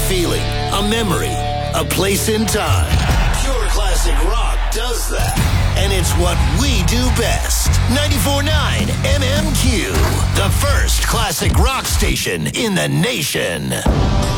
feeling, a memory, a place in time. Pure classic rock does that. And it's what we do best. 94.9 MMQ, the first classic rock station in the nation.